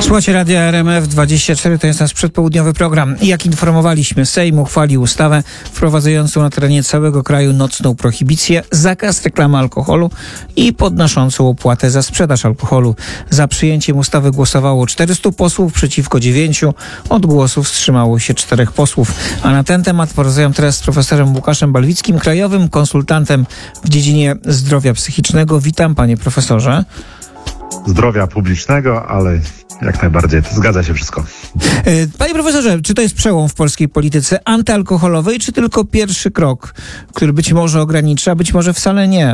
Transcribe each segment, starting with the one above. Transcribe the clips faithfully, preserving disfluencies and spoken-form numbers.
Słuchajcie Radia R M F dwadzieścia cztery, to jest nasz przedpołudniowy program. Jak informowaliśmy, Sejm uchwalił ustawę wprowadzającą na terenie całego kraju nocną prohibicję, zakaz reklamy alkoholu i podnoszącą opłatę za sprzedaż alkoholu. Za przyjęciem ustawy głosowało czterystu posłów, przeciwko dziewięciu. Od głosu wstrzymało się czterech posłów. A na ten temat porozmawiam teraz z profesorem Łukaszem Balwickim, krajowym konsultantem w dziedzinie zdrowia psychicznego. Witam, panie profesorze. Zdrowia publicznego, ale jak najbardziej, to zgadza się wszystko. Panie profesorze, czy to jest przełom w polskiej polityce antyalkoholowej, czy tylko pierwszy krok, który być może ogranicza, być może wcale nie,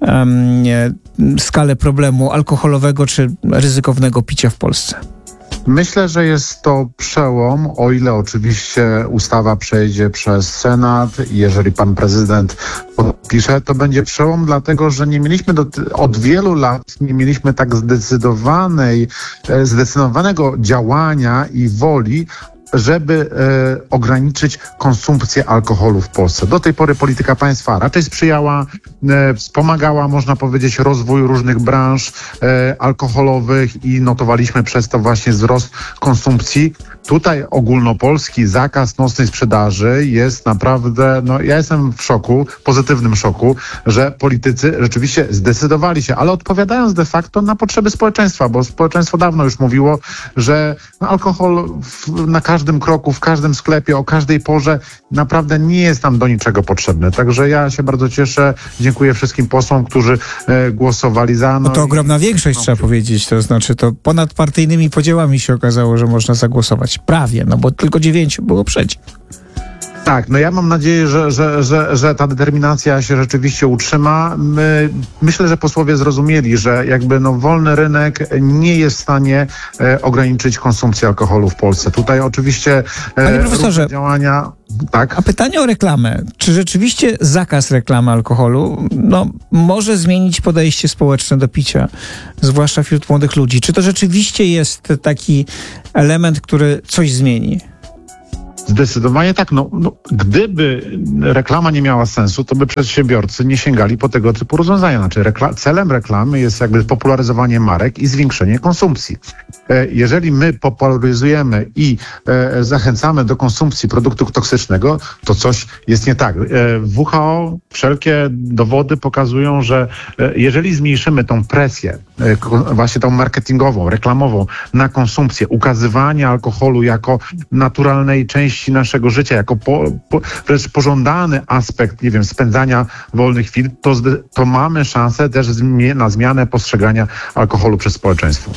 um, nie skalę problemu alkoholowego czy ryzykownego picia w Polsce? Myślę, że jest to przełom, o ile oczywiście ustawa przejdzie przez Senat i jeżeli pan prezydent podpisze, to będzie przełom, dlatego że nie mieliśmy do, od wielu lat nie mieliśmy tak zdecydowanej, zdecydowanego działania i woli, żeby e, ograniczyć konsumpcję alkoholu w Polsce. Do tej pory polityka państwa raczej sprzyjała, e, wspomagała, można powiedzieć, rozwój różnych branż e, alkoholowych i notowaliśmy przez to właśnie wzrost konsumpcji. Tutaj ogólnopolski zakaz nocnej sprzedaży jest naprawdę, no ja jestem w szoku, pozytywnym szoku, że politycy rzeczywiście zdecydowali się, ale odpowiadając de facto na potrzeby społeczeństwa, bo społeczeństwo dawno już mówiło, że no, alkohol w, na każdym kroku, w każdym sklepie, o każdej porze naprawdę nie jest nam do niczego potrzebny. Także ja się bardzo cieszę. Dziękuję wszystkim posłom, którzy e, głosowali za. No, no to ogromna większość, no, trzeba powiedzieć. To znaczy, to ponad partyjnymi podziałami się okazało, że można zagłosować. Prawie, no bo tylko dziewięciu było przeciw. Tak, no ja mam nadzieję, że, że, że, że ta determinacja się rzeczywiście utrzyma. My, myślę, że posłowie zrozumieli, że jakby no wolny rynek nie jest w stanie e, ograniczyć konsumpcji alkoholu w Polsce. Tutaj oczywiście e, Panie profesorze, działania... Tak. A pytanie o reklamę. Czy rzeczywiście zakaz reklamy alkoholu no, może zmienić podejście społeczne do picia, zwłaszcza wśród młodych ludzi? Czy to rzeczywiście jest taki element, który coś zmieni? Zdecydowanie tak. No, no, gdyby reklama nie miała sensu, to by przedsiębiorcy nie sięgali po tego typu rozwiązania. Znaczy rekla- celem reklamy jest jakby popularyzowanie marek i zwiększenie konsumpcji. E, jeżeli my popularyzujemy i e, zachęcamy do konsumpcji produktu toksycznego, to coś jest nie tak. E, W H O wszelkie dowody pokazują, że e, jeżeli zmniejszymy tą presję, e, właśnie tą marketingową, reklamową na konsumpcję, ukazywanie alkoholu jako naturalnej części naszego życia, jako po, po, wręcz pożądany aspekt, nie wiem, spędzania wolnych chwil, to, to mamy szansę też zmie- na zmianę postrzegania alkoholu przez społeczeństwo.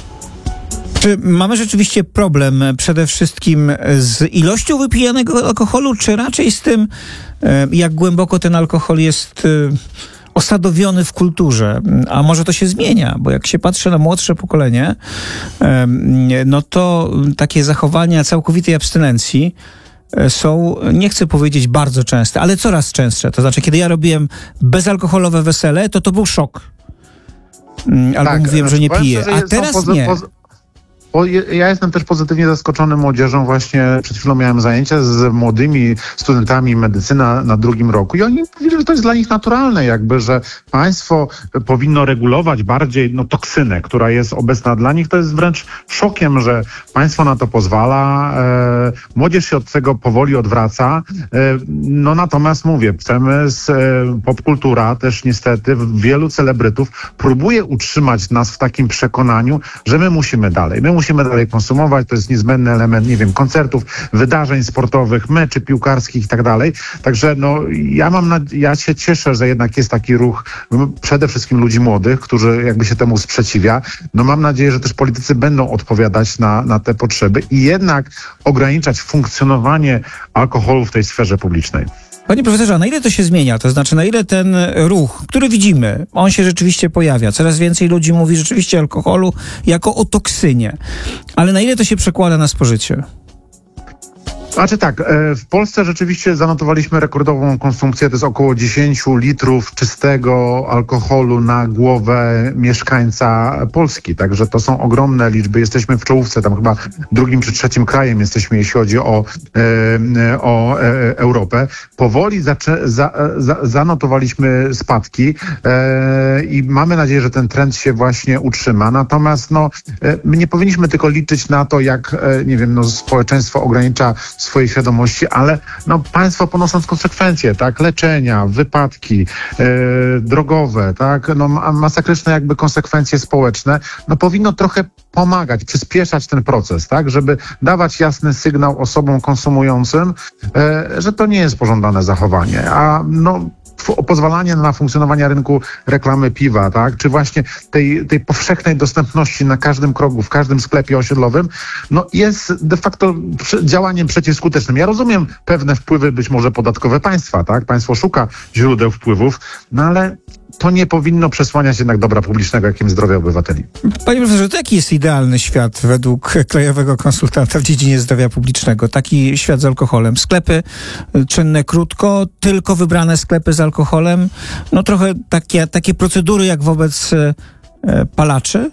Czy mamy rzeczywiście problem przede wszystkim z ilością wypijanego alkoholu, czy raczej z tym, jak głęboko ten alkohol jest osadowiony w kulturze? A może to się zmienia, bo jak się patrzy na młodsze pokolenie, no to takie zachowania całkowitej abstynencji są, nie chcę powiedzieć bardzo częste, ale coraz częstsze. To znaczy, kiedy ja robiłem bezalkoholowe wesele, to to był szok. Albo tak, mówiłem, że nie piję, a teraz pozy- nie. Pozy- Bo ja jestem też pozytywnie zaskoczony młodzieżą. Właśnie przed chwilą miałem zajęcia z młodymi studentami medycyny na drugim roku i oni mówili, że to jest dla nich naturalne, jakby, że państwo powinno regulować bardziej no, toksynę, która jest obecna dla nich. To jest wręcz szokiem, że państwo na to pozwala. E, młodzież się od tego powoli odwraca. E, no natomiast mówię, chcemy z e, popkultura też niestety wielu celebrytów próbuje utrzymać nas w takim przekonaniu, że my musimy dalej. My musimy dalej konsumować, to jest niezbędny element, nie wiem, koncertów, wydarzeń sportowych, meczy piłkarskich i tak dalej. Także no, ja mam, nad... ja się cieszę, że jednak jest taki ruch przede wszystkim ludzi młodych, którzy jakby się temu sprzeciwia. No mam nadzieję, że też politycy będą odpowiadać na, na te potrzeby i jednak ograniczać funkcjonowanie alkoholu w tej sferze publicznej. Panie profesorze, a na ile to się zmienia? To znaczy, na ile ten ruch, który widzimy, on się rzeczywiście pojawia? Coraz więcej ludzi mówi rzeczywiście o alkoholu jako o toksynie. Ale na ile to się przekłada na spożycie? Znaczy tak, e, w Polsce rzeczywiście zanotowaliśmy rekordową konsumpcję, to jest około dziesięć litrów czystego alkoholu na głowę mieszkańca Polski, także to są ogromne liczby, jesteśmy w czołówce, tam chyba drugim czy trzecim krajem jesteśmy, jeśli chodzi o, e, o e, Europę. Powoli zaczę, za, za, zanotowaliśmy spadki e, i mamy nadzieję, że ten trend się właśnie utrzyma, natomiast no, e, my nie powinniśmy tylko liczyć na to, jak, e, nie wiem, no, społeczeństwo ogranicza swojej świadomości, ale no, państwo ponosząc konsekwencje, tak, leczenia, wypadki e, drogowe, tak, no, masakryczne jakby konsekwencje społeczne, no powinno trochę pomagać, przyspieszać ten proces, tak, żeby dawać jasny sygnał osobom konsumującym, e, że to nie jest pożądane zachowanie, a no pozwalanie na funkcjonowanie rynku reklamy piwa, tak, czy właśnie tej, tej powszechnej dostępności na każdym kroku, w każdym sklepie osiedlowym, no jest de facto działaniem przeciwskutecznym. Ja rozumiem pewne wpływy, być może podatkowe państwa, tak, państwo szuka źródeł wpływów, no ale to nie powinno przesłaniać jednak dobra publicznego, jakim zdrowia obywateli. Panie profesorze, to jaki jest idealny świat według krajowego konsultanta w dziedzinie zdrowia publicznego? Taki świat z alkoholem. Sklepy czynne krótko, tylko wybrane sklepy z alkoholem. No trochę takie, takie procedury jak wobec e, palaczy?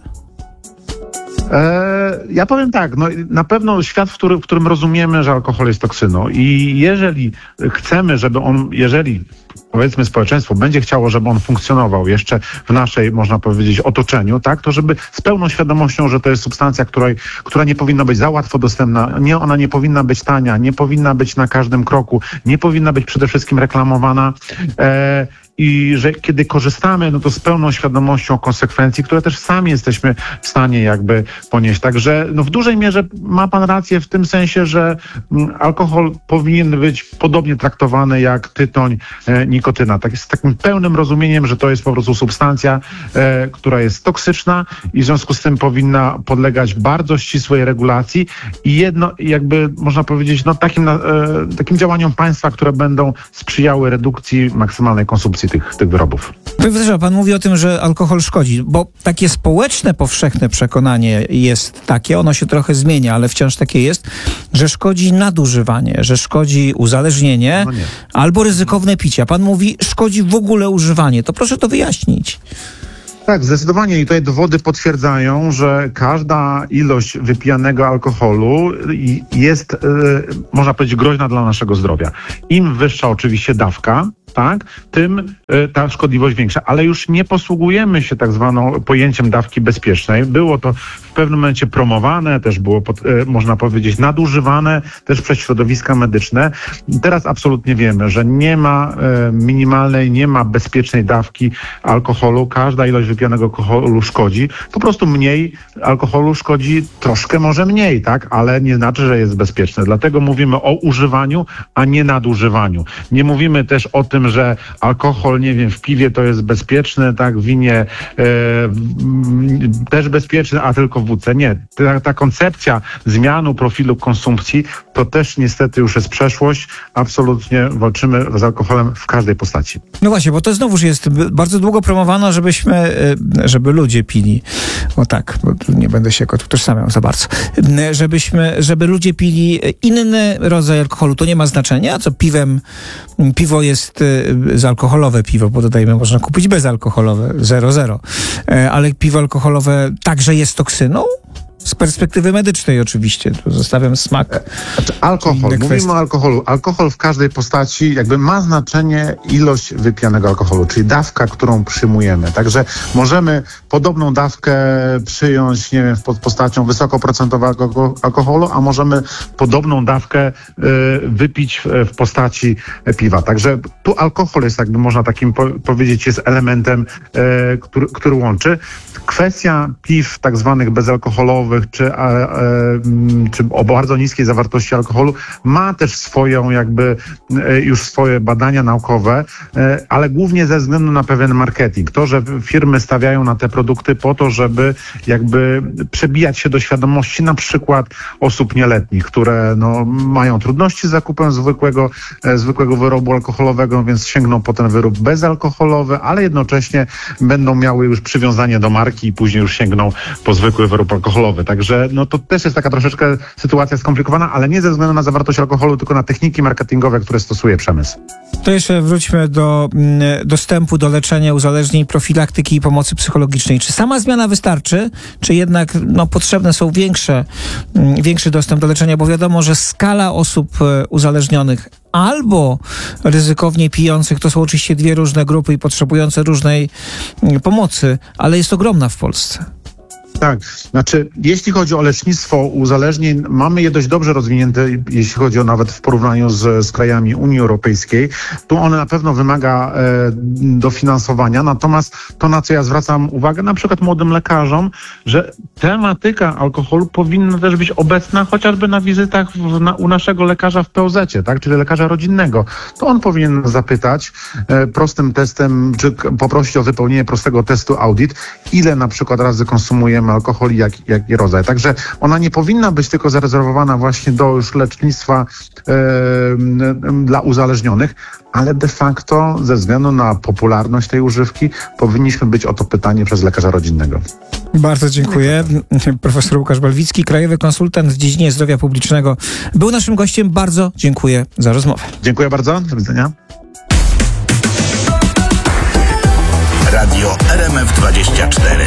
E, ja powiem tak, no, na pewno świat, w, który, w którym rozumiemy, że alkohol jest toksyną i jeżeli chcemy, żeby on, jeżeli powiedzmy społeczeństwo będzie chciało, żeby on funkcjonował jeszcze w naszej, można powiedzieć, otoczeniu, tak, to żeby z pełną świadomością, że to jest substancja, której, która nie powinna być za łatwo dostępna, nie, ona nie powinna być tania, nie powinna być na każdym kroku, nie powinna być przede wszystkim reklamowana, e, i że kiedy korzystamy, no to z pełną świadomością konsekwencji, które też sami jesteśmy w stanie jakby ponieść. Także no w dużej mierze ma pan rację w tym sensie, że mm, alkohol powinien być podobnie traktowany jak tytoń, e, nikotyna. Tak, z takim pełnym rozumieniem, że to jest po prostu substancja, e, która jest toksyczna i w związku z tym powinna podlegać bardzo ścisłej regulacji i jedno, jakby można powiedzieć, no takim, e, takim działaniom państwa, które będą sprzyjały redukcji maksymalnej konsumpcji Tych, tych wyrobów. Profesorze, pan mówi o tym, że alkohol szkodzi, bo takie społeczne, powszechne przekonanie jest takie, ono się trochę zmienia, ale wciąż takie jest, że szkodzi nadużywanie, że szkodzi uzależnienie no albo ryzykowne picie. Pan mówi, szkodzi w ogóle używanie. To proszę to wyjaśnić. Tak, zdecydowanie i tutaj dowody potwierdzają, że każda ilość wypijanego alkoholu jest, można powiedzieć, groźna dla naszego zdrowia. Im wyższa oczywiście dawka, tak, tym y, ta szkodliwość większa, ale już nie posługujemy się tak zwaną pojęciem dawki bezpiecznej. Było to w pewnym momencie promowane, też było, pod, y, można powiedzieć, nadużywane też przez środowiska medyczne. Teraz absolutnie wiemy, że nie ma y, minimalnej, nie ma bezpiecznej dawki alkoholu. Każda ilość wypijanego alkoholu szkodzi. Po prostu mniej alkoholu szkodzi troszkę może mniej, tak, ale nie znaczy, że jest bezpieczne. Dlatego mówimy o używaniu, a nie nadużywaniu. Nie mówimy też o tym, że alkohol, nie wiem, w piwie to jest bezpieczny, tak, w winie e, m, też bezpieczny, a tylko w wódce. Nie. Ta, ta koncepcja zmianu profilu konsumpcji to też niestety już jest przeszłość. Absolutnie walczymy z alkoholem w każdej postaci. No właśnie, bo to znowuż jest bardzo długo promowano, żebyśmy, żeby ludzie pili, o tak, bo tu nie będę się utożsamiał za bardzo, żebyśmy, żeby ludzie pili inny rodzaj alkoholu. To nie ma znaczenia, co piwem, piwo jest bezalkoholowe piwo, bo dodajmy, można kupić bezalkoholowe, zero zero. Ale piwo alkoholowe także jest toksyną? Z perspektywy medycznej oczywiście, tu zostawiam smak. Znaczy, alkohol, mówimy o alkoholu. Alkohol w każdej postaci jakby ma znaczenie ilość wypijanego alkoholu, czyli dawka, którą przyjmujemy. Także możemy podobną dawkę przyjąć, nie wiem, pod postacią wysokoprocentowego alkoholu, a możemy podobną dawkę y, wypić w, w postaci piwa. Także tu alkohol jest, jakby można takim po, powiedzieć, jest elementem, y, który, który łączy. Kwestia piw tak zwanych bezalkoholowych, czy, a, a, czy o bardzo niskiej zawartości alkoholu ma też swoją jakby już swoje badania naukowe, ale głównie ze względu na pewien marketing. To, że firmy stawiają na te produkty po to, żeby jakby przebijać się do świadomości na przykład osób nieletnich, które no, mają trudności z zakupem zwykłego, zwykłego wyrobu alkoholowego, więc sięgną po ten wyrób bezalkoholowy, ale jednocześnie będą miały już przywiązanie do marki i później już sięgną po zwykły wyrób alkoholowy. rozmowy. Także no to też jest taka troszeczkę sytuacja skomplikowana, ale nie ze względu na zawartość alkoholu, tylko na techniki marketingowe, które stosuje przemysł. To jeszcze wróćmy do mm, dostępu do leczenia uzależnień, profilaktyki i pomocy psychologicznej. Czy sama zmiana wystarczy, czy jednak no, potrzebne są większe, mm, większy dostęp do leczenia? Bo wiadomo, że skala osób e, uzależnionych albo ryzykownie pijących to są oczywiście dwie różne grupy i potrzebujące różnej mm, pomocy, ale jest ogromna w Polsce. Tak, znaczy jeśli chodzi o lecznictwo uzależnień, mamy je dość dobrze rozwinięte, jeśli chodzi o nawet w porównaniu z, z krajami Unii Europejskiej. Tu one na pewno wymaga e, dofinansowania, natomiast to, na co ja zwracam uwagę, na przykład młodym lekarzom, że tematyka alkoholu powinna też być obecna chociażby na wizytach w, na, u naszego lekarza w P O Z-cie, tak, czyli lekarza rodzinnego. To on powinien zapytać e, prostym testem, czy k- poprosić o wypełnienie prostego testu audit, ile na przykład razy konsumujemy alkohol i jak, jaki rodzaj. Także ona nie powinna być tylko zarezerwowana właśnie do już lecznictwa e, dla uzależnionych, ale de facto ze względu na popularność tej używki powinniśmy być o to pytanie przez lekarza rodzinnego. Bardzo dziękuję. Profesor Łukasz Balwicki, krajowy konsultant w dziedzinie zdrowia publicznego, był naszym gościem. Bardzo dziękuję za rozmowę. Dziękuję bardzo. Do widzenia. Radio R M F dwadzieścia cztery.